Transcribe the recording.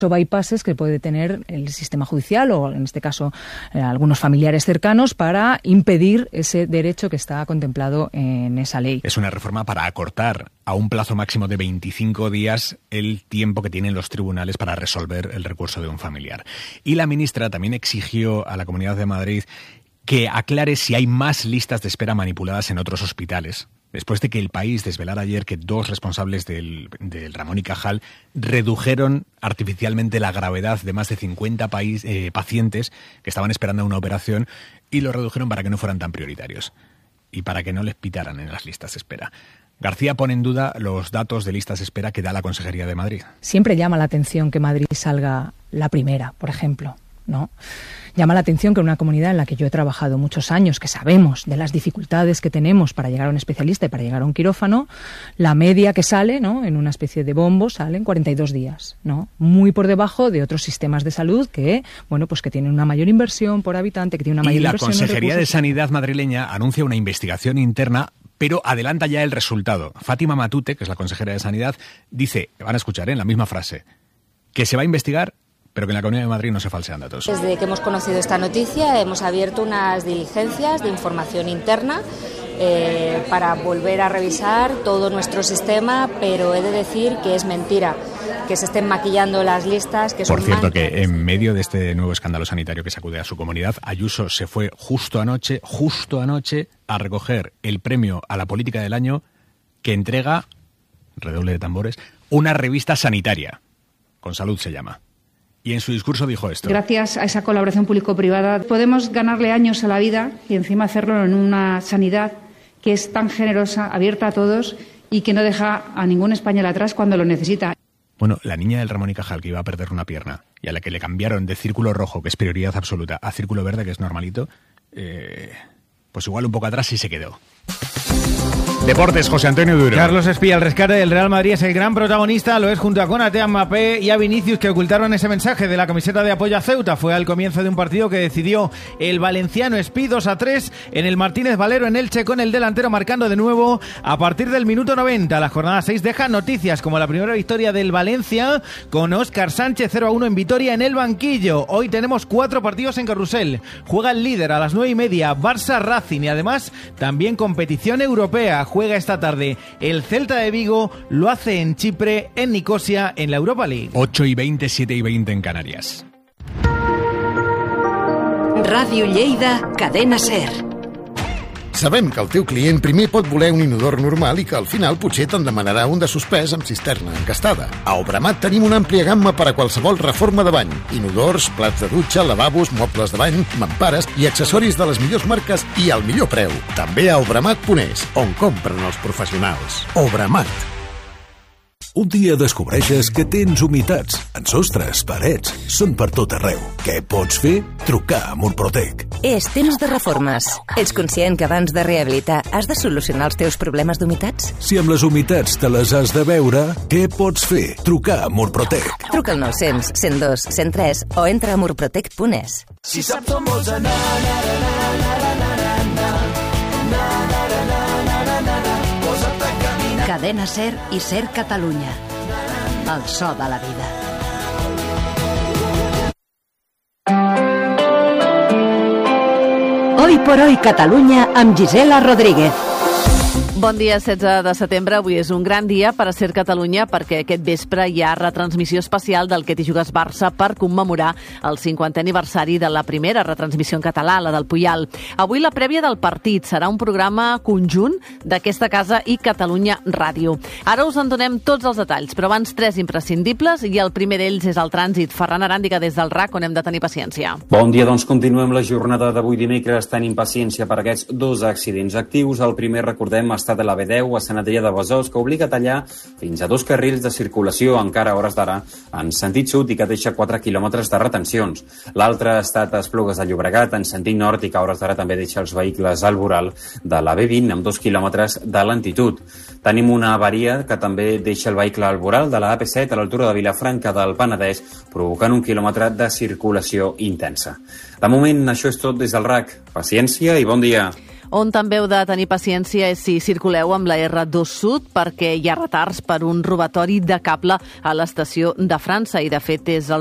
bypasses que puede tener el sistema judicial o, en este caso, algunos familiares cercanos para impedir ese derecho que está contemplado en esa ley. Es una reforma para acortar a un plazo máximo de 25 días el tiempo que tienen los tribunales para resolver el recurso de un familiar. Y la ministra también exigió a la Comunidad de Madrid que aclare si hay más listas de espera manipuladas en otros hospitales, después de que El País desvelara ayer que 2 responsables del Ramón y Cajal redujeron artificialmente la gravedad de más de 50 pacientes que estaban esperando una operación y lo redujeron para que no fueran tan prioritarios y para que no les pitaran en las listas de espera. García pone en duda los datos de listas de espera que da la Consejería de Madrid. Siempre llama la atención que Madrid salga la primera, por ejemplo, ¿no? Llama la atención que en una comunidad en la que yo he trabajado muchos años, que sabemos de las dificultades que tenemos para llegar a un especialista y para llegar a un quirófano, la media que sale, ¿no?, en una especie de bombo salen 42 días, ¿no? Muy por debajo de otros sistemas de salud que, bueno, pues que tienen una mayor inversión por habitante, que tienen una mayor inversión. Y la Consejería de Sanidad madrileña anuncia una investigación interna, pero adelanta ya el resultado. Fátima Matute, que es la consejera de Sanidad, dice, van a escuchar en la misma frase, que se va a investigar, pero que en la Comunidad de Madrid no se falsean datos. Desde que hemos conocido esta noticia hemos abierto unas diligencias de información interna para volver a revisar todo nuestro sistema, pero he de decir que es mentira que se estén maquillando las listas. Que Por cierto, que en medio de este nuevo escándalo sanitario que sacude a su comunidad, Ayuso se fue justo anoche, a recoger el premio a la política del año que entrega, redoble de tambores, una revista sanitaria. Con Salud se llama. Y en su discurso dijo esto. Gracias a esa colaboración público-privada podemos ganarle años a la vida y encima hacerlo en una sanidad que es tan generosa, abierta a todos y que no deja a ningún español atrás cuando lo necesita. Bueno, la niña del Ramón y Cajal que iba a perder una pierna y a la que le cambiaron de círculo rojo, que es prioridad absoluta, a círculo verde, que es normalito, pues igual un poco atrás sí se quedó. Deportes, José Antonio Duro. Carlos Espía, el rescate del Real Madrid es el gran protagonista, lo es junto a Konaté, Mbappé y a Vinicius, que ocultaron ese mensaje de la camiseta de apoyo a Ceuta. Fue al comienzo de un partido que decidió el valenciano Espí 2-3 en el Martínez Valero en Elche, con el delantero marcando de nuevo a partir del minuto 90. La jornada 6 deja noticias como la primera victoria del Valencia con Óscar Sánchez 0-1 en Vitoria en el banquillo. Hoy tenemos 4 partidos en Carrusel. Juega el líder a las 9:30, Barça Racing, y además también competición europea. Juega esta tarde el Celta de Vigo, lo hace en Chipre, en Nicosia, en la Europa League. 8:20, 7:20 en Canarias. Ràdio Lleida, Cadena SER. Sabem que el teu client primer pot voler un inodor normal i que al final potser te'n demanarà un de suspès amb cisterna encastada. A Obramat tenim una àmplia gamma per a qualsevol reforma de bany. Inodors, plats de dutxa, lavabos, mobles de bany, mampares i accessoris de les millors marques i al millor preu. També a obramat.es, on compren els professionals. Obramat. Un dia descobreixes que tens humitats en sostres, parets, són per tot arreu. Què pots fer? Trucar a Murprotec. És temps de reformes. Ets conscient que abans de rehabilitar has de solucionar els teus problemes d'humitats? Si amb les humitats te les has de veure, què pots fer? Trucar a Murprotec. Truca al 900 102 103 o entra a murprotec.es. Si saps on vols anar, Cadena SER i SER Catalunya. El so de la vida. Hoy por hoy Catalunya amb Gisela Rodríguez. Bon dia, 16 de setembre. Avui és un gran dia per a SER Catalunya perquè aquest vespre hi ha retransmissió especial del Que t'hi jugues Barça per commemorar el 50è aniversari de la primera retransmissió en català, la del Puyal. Avui la prèvia del partit serà un programa conjunt d'aquesta casa i Catalunya Ràdio. Ara us en donem tots els detalls, però abans 3 imprescindibles i el primer d'ells és el trànsit. Ferran Aràndiga des del RAC, on hem de tenir paciència. Bon dia, doncs continuem la jornada d'avui dimecres tenint paciència per aquests 2 accidents actius. El primer, recordem, ha estat de la B10 a Sant Adrià de Besòs, que obliga a tallar fins a 2 carrils de circulació encara a hores d'ara en sentit sud i que deixa 4 quilòmetres de retencions. L'altre ha estat a Esplugues de Llobregat en sentit nord i que a hores d'ara també deixa els vehicles al voral de la B20 amb 2 quilòmetres de lentitud. Tenim una avaria que també deixa el vehicle al voral de la AP7 a l'altura de Vilafranca del Penedès, provocant 1 quilòmetre de circulació intensa. De moment, això és tot des del RAC. Paciència i bon dia. On també heu de tenir paciència és si circuleu amb la R2 Sud, perquè hi ha retards per un robatori de cable a l'estació de França, i de fet és el